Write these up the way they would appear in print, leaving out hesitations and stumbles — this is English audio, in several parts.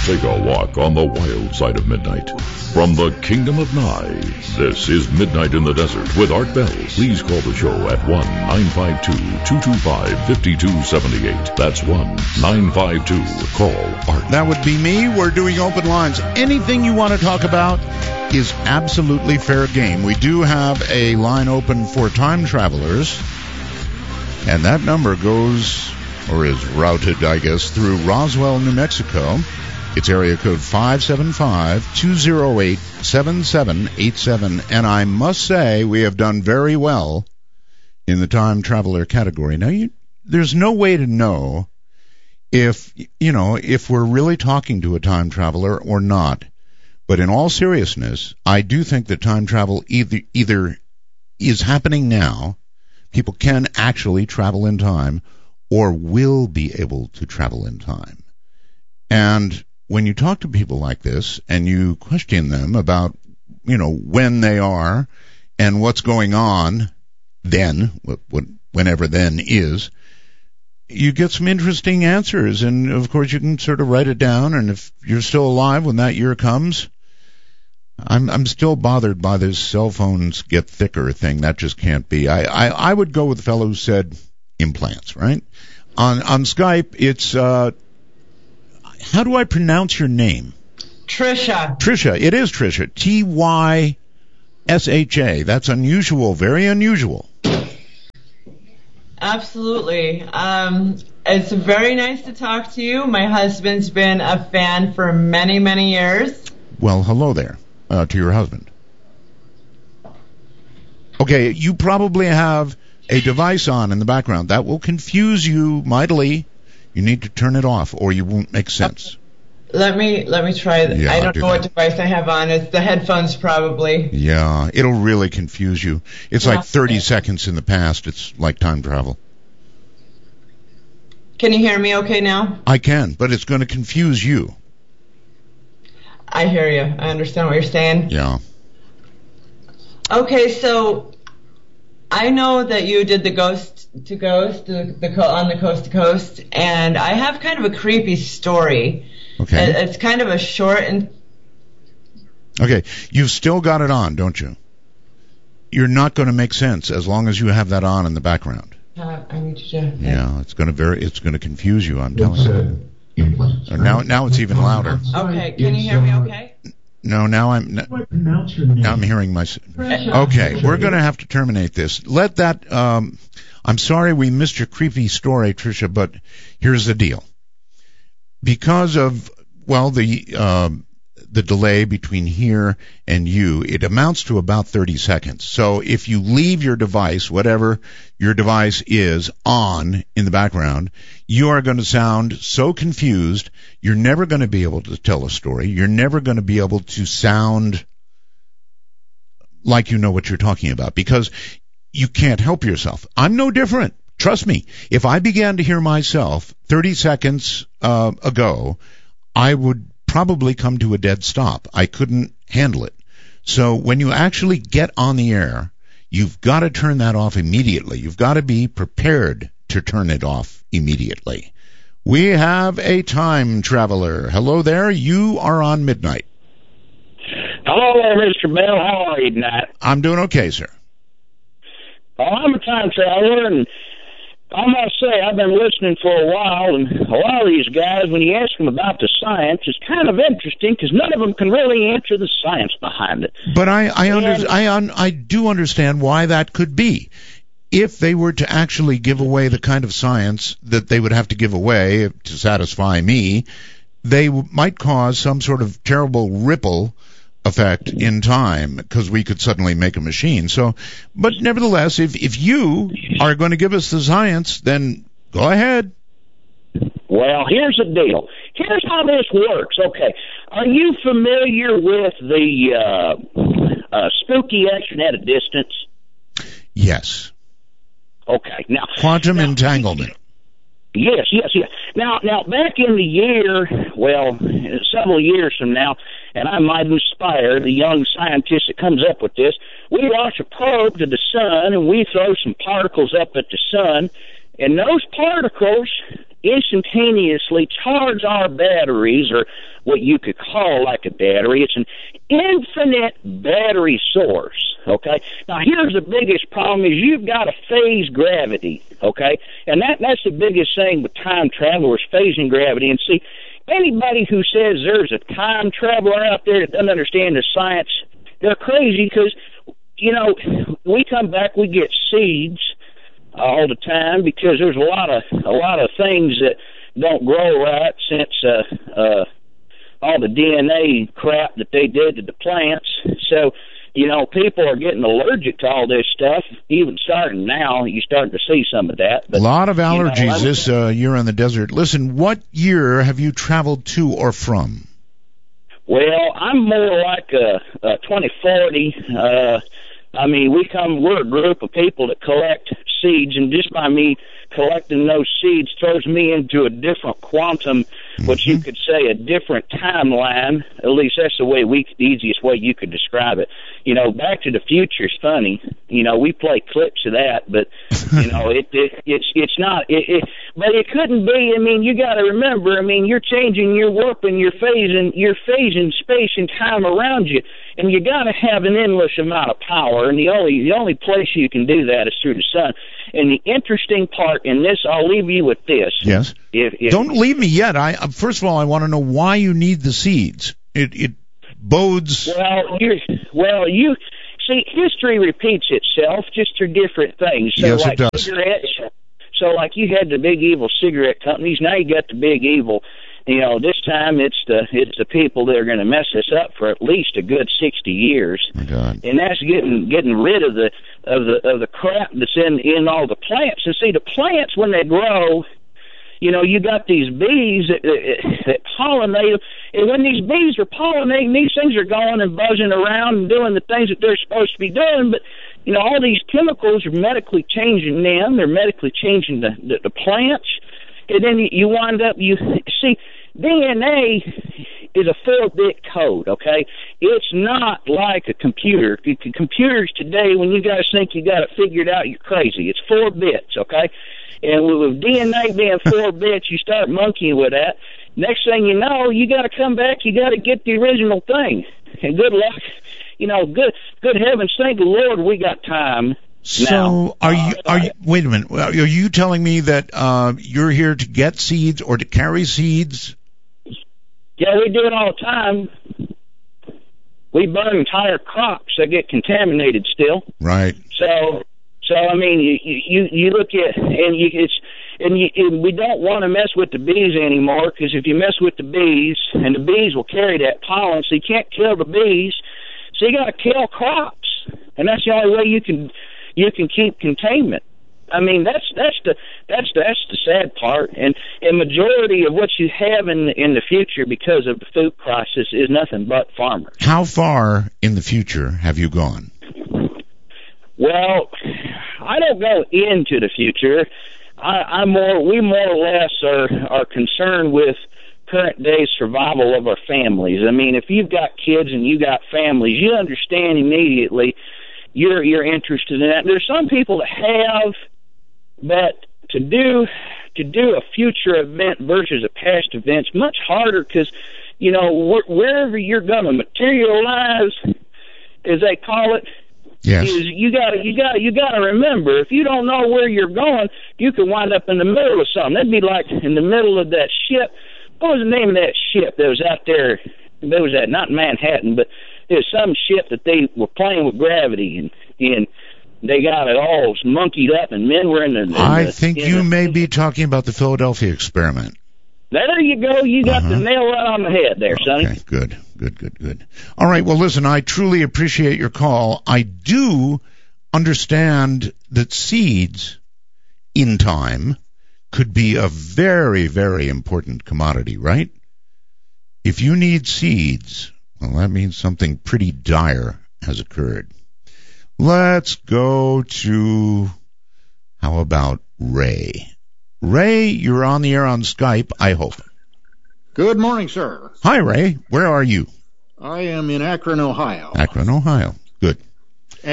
Take a walk on the wild side of midnight. From the Kingdom of Nye, this is Midnight in the Desert with Art Bell. Please call the show at 1-952-225-5278. That's 1-952-CALL-ART. That would be me. We're doing open lines. Anything you want to talk about is absolutely fair game. We do have a line open for time travelers, and that number goes, or is routed, I guess, through Roswell, New Mexico. It's area code 575-208-7787, and I must say we have done very well in the time traveler category. Now, there's no way to know if we're really talking to a time traveler or not. But in all seriousness, I do think that time travel either is happening now, people can actually travel in time, or will be able to travel in time. And when you talk to people like this and you question them about, when they are and what's going on then, whenever then is, you get some interesting answers. And, of course, you can sort of write it down. And if you're still alive when that year comes, I'm still bothered by this cell phones get thicker thing. That just can't be. I would go with the fellow who said implants, right? On Skype, it's how do I pronounce your name? Trisha. Trisha. It is Trisha. Tysha. That's unusual. Very unusual. Absolutely. It's very nice to talk to you. My husband's been a fan for many, many years. Well, hello there to your husband. Okay, you probably have a device on in the background. That will confuse you mightily. You need to turn it off, or you won't make sense. Let me try. Yeah, I don't know what device I have on. It's the headphones, probably. Yeah, it'll really confuse you. It's like 30 seconds in the past. It's like time travel. Can you hear me okay now? I can, but it's going to confuse you. I hear you. I understand what you're saying. Yeah. Okay, so I know that you did the Ghost to Ghost, on the Coast to Coast, and I have kind of a creepy story. Okay. It's kind of a short and... Okay, you've still got it on, don't you? You're not going to make sense as long as you have that on in the background. I need you to... Yeah, it's going to confuse you, I'm telling you. Now it's even louder. Okay, can you hear me okay? No, now I'm hearing myself. Okay, we're going to have to terminate this. I'm sorry we missed your creepy story, Tricia, but here's the deal. Because of, the delay between here and you, it amounts to about 30 seconds. So if you leave your device, whatever your device is, on in the background, you are going to sound so confused, you're never going to be able to tell a story. You're never going to be able to sound like you know what you're talking about, because you can't help yourself. I'm no different. Trust me. If I began to hear myself 30 seconds ago, I would probably come to a dead stop. I couldn't handle it. So when you actually get on the air, you've got to turn that off immediately. You've got to be prepared to turn it off immediately. We have a time traveler. Hello there. You are on Midnight. Hello there, Mr. Bell. How are you tonight? I'm doing okay, sir. Well, I'm a time traveler, and I must say I've been listening for a while, and a lot of these guys, when you ask them about the science, it's kind of interesting because none of them can really answer the science behind it. But I do understand why that could be. If they were to actually give away the kind of science that they would have to give away to satisfy me, they might cause some sort of terrible ripple effect in time, because we could suddenly make a machine. So, but nevertheless, if you are going to give us the science, then go ahead. Well, here's the deal. Here's how this works. Okay, are you familiar with the spooky action at a distance? Yes. Okay. Now, quantum entanglement. Yes. Now, back in the year, several years from now, and I might inspire the young scientist that comes up with this, we launch a probe to the sun, and we throw some particles up at the sun, and those particles instantaneously charge our batteries, or what you could call like a battery. It's an infinite battery source, okay? Now, here's the biggest problem is you've got a phase gravity, okay? And that's the biggest thing with time travel is phasing gravity. And see, anybody who says there's a time traveler out there that doesn't understand the science, they're crazy because, you know, we come back, we get seeds all the time because there's a lot of things that don't grow right since all the DNA crap that they did to the plants. So, you know, people are getting allergic to all this stuff. Even starting now, you're starting to see some of that. But, a lot of allergies, you know, this year in the desert. Listen, what year have you traveled to or from? Well, I'm more like a 2040. I mean, we're a group of people that collect seeds, and just by me collecting those seeds throws me into a different quantum, which you could say a different timeline. At least that's the easiest way you could describe it. You know, Back to the Future's funny. You know, we play clips of that, but you know, it's not. But it couldn't be. I mean, you got to remember. I mean, you're changing, you're warping, you're phasing space and time around you. And you got to have an endless amount of power, and the only place you can do that is through the sun. And the interesting part in this, I'll leave you with this. Yes. Don't leave me yet. First of all, I want to know why you need the seeds. It bodes. Well, you see, history repeats itself just through different things. So yes, like it does. Cigarettes. So like you had the big evil cigarette companies. Now you got the big evil. You know, this time it's the people that are going to mess us up for at least a good 60 years. My God. And that's getting rid of the crap that's in all the plants. And see, the plants when they grow, you know, you got these bees that pollinate, and when these bees are pollinating, these things are going and buzzing around and doing the things that they're supposed to be doing. But you know, all these chemicals are medically changing them. They're medically changing the plants. And then you wind up, you see, DNA is a 4-bit code, okay? It's not like a computer. Computers today, when you guys think you got it figured out, you're crazy. It's 4 bits, okay? And with DNA being 4 bits, you start monkeying with that. Next thing you know, you got to come back, you got to get the original thing. And good luck. You know, good heavens, thank the Lord we got time. So are you wait a minute, are you telling me that you're here to get seeds or to carry seeds? Yeah, we do it all the time. We burn entire crops that get contaminated still. Right. So I mean, you look at and we don't want to mess with the bees anymore, because if you mess with the bees, and the bees will carry that pollen, so you can't kill the bees. So you got to kill crops, and that's the only way you can keep containment. I mean, that's the sad part, and a majority of what you have in the future because of the food crisis is nothing but farmers. How far in the future have you gone? Well, I don't go into the future. We more or less are concerned with current day survival of our families. I mean, if you've got kids and you got families, you understand immediately. You're interested in that. There's some people that have, but to do a future event versus a past event's much harder, because you know wherever you're going to materialize, as they call it. Yes. You gotta remember, if you don't know where you're going, you could wind up in the middle of something. That'd be like in the middle of that ship. What was the name of that ship that was out there? There was that, not Manhattan, but there's some ship that they were playing with gravity, and they got it all monkeyed up, and men were in the... I think you may be talking about the Philadelphia experiment. There you go. You got the nail right on the head there, Sonny. Okay, good. All right, well, listen, I truly appreciate your call. I do understand that seeds in time could be a very, very important commodity, right? If you need seeds, well, that means something pretty dire has occurred. Let's go to, how about Ray? Ray, you're on the air on Skype, I hope. Good morning, sir. Hi, Ray. Where are you? I am in Akron, Ohio. Akron, Ohio. Good.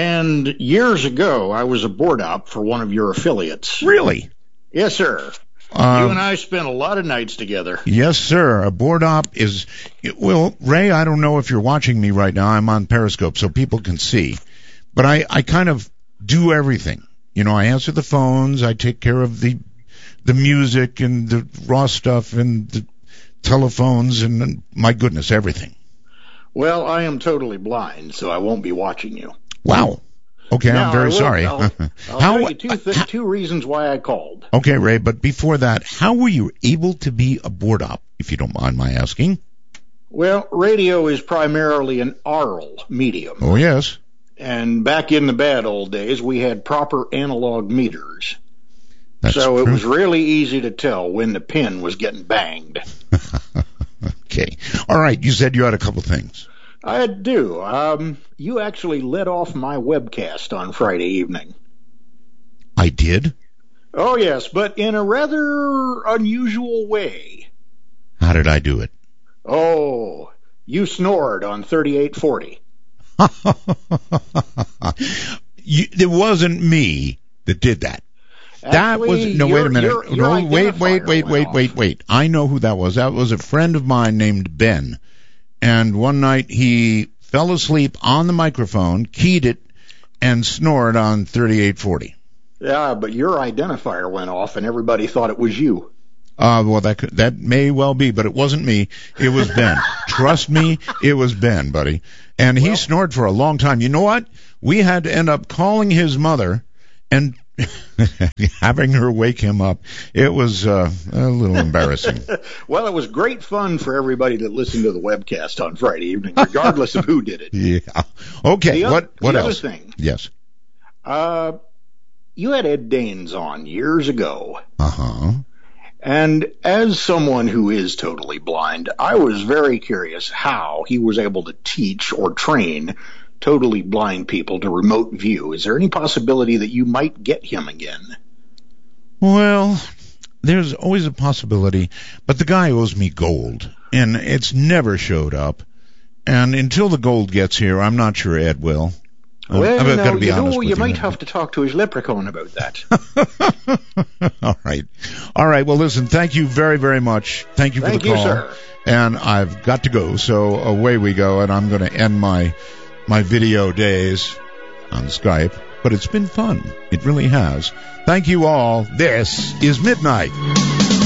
And years ago, I was a board op for one of your affiliates. Really? Yes, sir. You and I spent a lot of nights together. Yes, sir. A board op is, well, Ray, I don't know if you're watching me right now. I'm on Periscope so people can see. But I kind of do everything. You know, I answer the phones, I take care of the music and the raw stuff and the telephones and, my goodness, everything. Well, I am totally blind, so I won't be watching you. Wow. Okay, now, I'm very sorry. I'll tell you two reasons why I called. Okay, Ray, but before that, how were you able to be a board op, if you don't mind my asking? Well, radio is primarily an aural medium. Oh, yes. And back in the bad old days, we had proper analog meters. That's so true. It was really easy to tell when the pin was getting banged. Okay. All right, you said you had a couple things. I do. You actually led off my webcast on Friday evening. I did? Oh, yes, but in a rather unusual way. How did I do it? Oh, you snored on 3840. It wasn't me that did that. That was Actually, no. Wait a minute. your No, identifier wait. I know who that was. That was a friend of mine named Ben. And one night he fell asleep on the microphone, keyed it, and snored on 3840. Yeah, but your identifier went off, and everybody thought it was you. Well, that may well be, but it wasn't me. It was Ben. Trust me, it was Ben, buddy. And he snored for a long time. You know what? We had to end up calling his mother and having her wake him up. It was a little embarrassing. Well, it was great fun for everybody that listened to the webcast on Friday evening, regardless of who did it. Yeah. Okay. What else? The other thing. Yes. You had Ed Daines on years ago. Uh-huh. And as someone who is totally blind, I was very curious how he was able to teach or train totally blind people to remote view. Is there any possibility that you might get him again? Well, there's always a possibility, but the guy owes me gold, and it's never showed up. And until the gold gets here, I'm not sure Ed will. Well, you might have to talk to his leprechaun about that. All right. Well, listen, thank you very, very much. Thank you for the call. Thank you, sir. And I've got to go, so away we go, and I'm going to end my video days on Skype. But it's been fun. It really has. Thank you all. This is Midnight.